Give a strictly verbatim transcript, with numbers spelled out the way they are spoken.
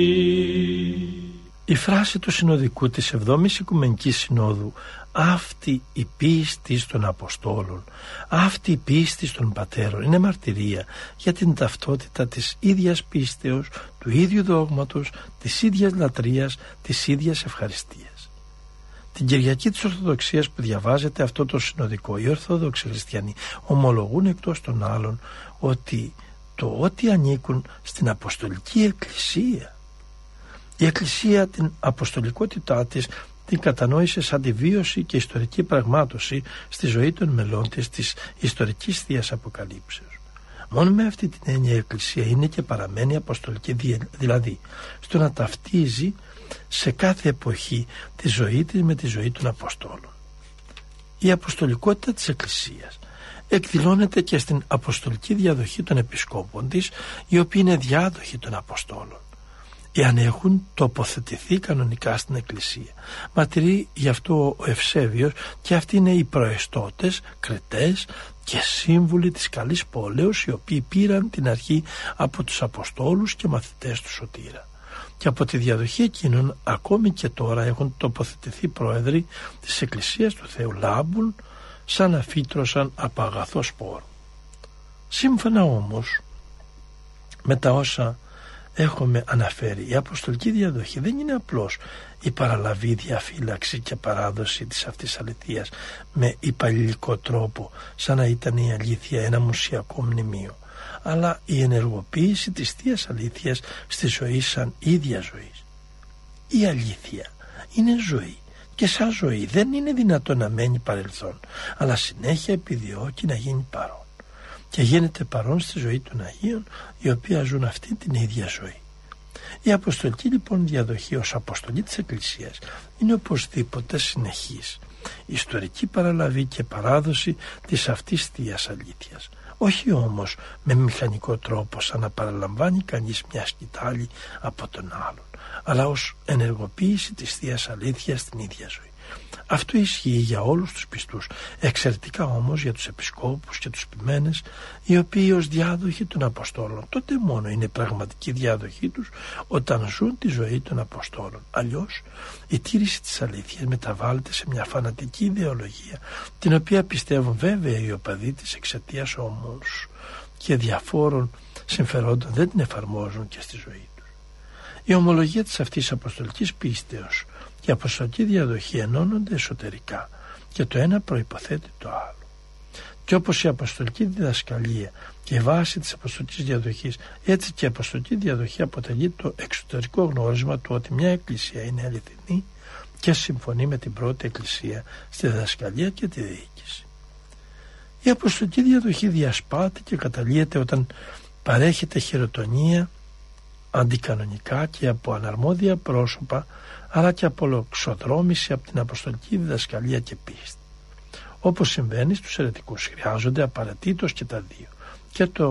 Η φράση του συνοδικού της εβδόμης Οικουμενικής Συνόδου, αυτή η πίστη των Αποστόλων, αυτή η πίστη των Πατέρων, είναι μαρτυρία για την ταυτότητα της ίδιας πίστεως, του ίδιου δόγματος, της ίδιας λατρείας, της ίδιας ευχαριστίας. Την Κυριακή της Ορθοδοξίας που διαβάζεται αυτό το συνοδικό, οι Ορθόδοξοι Χριστιανοί ομολογούν εκτός των άλλων ότι το ότι ανήκουν στην Αποστολική Εκκλησία. Η Εκκλησία την αποστολικότητά της την κατανόησε σαν τη βίωση και ιστορική πραγμάτωση στη ζωή των μελών της της ιστορικής Θείας Αποκαλύψεως. Μόνο με αυτή την έννοια η Εκκλησία είναι και παραμένει αποστολική, δηλαδή στο να ταυτίζει σε κάθε εποχή τη ζωή της με τη ζωή των Αποστόλων. Η αποστολικότητα της Εκκλησίας εκδηλώνεται και στην αποστολική διαδοχή των επισκόπων της, οι οποίοι είναι διάδοχοι των Αποστόλων, εάν έχουν τοποθετηθεί κανονικά στην Εκκλησία. Μαρτυρεί γι' αυτό ο Ευσέβιος, και αυτοί είναι οι προεστώτες, κρετές και σύμβουλοι της καλής πόλεως, οι οποίοι πήραν την αρχή από τους Αποστόλους και μαθητές του Σωτήρα. Και από τη διαδοχή εκείνων ακόμη και τώρα έχουν τοποθετηθεί πρόεδροι της Εκκλησίας του Θεού, λάμπουν σαν να φύτρωσαν από αγαθό σπόρο. Σύμφωνα όμως με τα όσα έχουμε αναφέρει, η αποστολική διαδοχή δεν είναι απλώς η παραλαβή, διαφύλαξη και παράδοση της αυτής αληθείας με υπαλληλικό τρόπο, σαν να ήταν η αλήθεια ένα μουσιακό μνημείο, αλλά η ενεργοποίηση της Θείας Αλήθειας στη ζωή σαν ίδια ζωή. Η αλήθεια είναι ζωή και σαν ζωή δεν είναι δυνατόν να μένει παρελθόν, αλλά συνέχεια επιδιώκει να γίνει παρόν. Και γίνεται παρόν στη ζωή των Αγίων, οι οποίοι ζουν αυτή την ίδια ζωή. Η αποστολική λοιπόν διαδοχή ως αποστολή της Εκκλησίας είναι οπωσδήποτε συνεχής, ιστορική παραλαβή και παράδοση της αυτής Θείας Αλήθειας. Όχι όμως με μηχανικό τρόπο, σαν να παραλαμβάνει κανείς μια σκητάλη από τον άλλον, αλλά ως ενεργοποίηση της Θείας Αλήθειας στην ίδια ζωή. Αυτό ισχύει για όλους τους πιστούς, εξαιρετικά όμως για τους επισκόπους και τους ποιμένες, οι οποίοι ως διάδοχοι των Αποστόλων τότε μόνο είναι πραγματική διάδοχή τους όταν ζουν τη ζωή των Αποστόλων. Αλλιώς η τήρηση της αλήθειας μεταβάλλεται σε μια φανατική ιδεολογία, την οποία πιστεύουν βέβαια οι οπαδοί της εξαιτίας όμως και διαφόρων συμφερόντων δεν την εφαρμόζουν και στη ζωή τους. Η ομολογία της αυτής αποστολικής πίστεως και η αποστολική διαδοχή ενώνονται εσωτερικά και το ένα προϋποθέτει το άλλο. Και όπως η αποστολική διδασκαλία και η βάση της αποστολικής διαδοχής, έτσι και η αποστολική διαδοχή αποτελεί το εξωτερικό γνώρισμα του ότι μια εκκλησία είναι αληθινή και συμφωνεί με την πρώτη εκκλησία στη διδασκαλία και τη διοίκηση. Η αποστολική διαδοχή διασπάται και καταλύεται όταν παρέχεται χειροτονία αντικανονικά και από αναρμόδια πρόσωπα, αλλά και από λοξοδρόμηση από την αποστολική διδασκαλία και πίστη. Όπως συμβαίνει στους αιρετικούς, χρειάζονται απαραίτητος και τα δύο, και το